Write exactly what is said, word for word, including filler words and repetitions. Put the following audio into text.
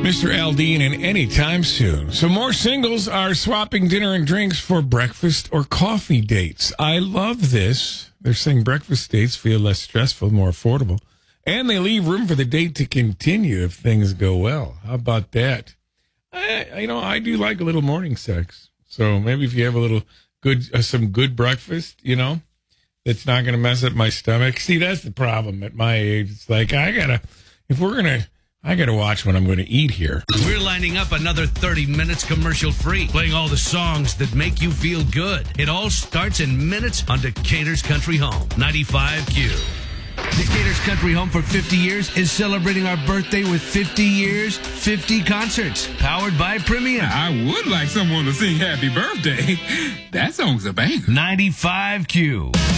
Mister Aldean and anytime soon. So more singles are swapping dinner and drinks for breakfast or coffee dates. I love this. They're saying breakfast dates feel less stressful, more affordable, and they leave room for the date to continue if things go well. How about that? I, you know, I do like a little morning sex. So maybe if you have a little good, uh, some good breakfast, you know, that's not going to mess up my stomach. See, that's the problem at my age. It's like, I got to, if we're going to, I got to watch what I'm going to eat here. We're lining up another thirty minutes commercial free, playing all the songs that make you feel good. It all starts in minutes on Decatur's Country Home, ninety-five Q. Decatur's Country Home for fifty years is celebrating our birthday with fifty years, fifty concerts, powered by Premium. I would like someone to sing happy birthday. That song's a banger. ninety-five Q.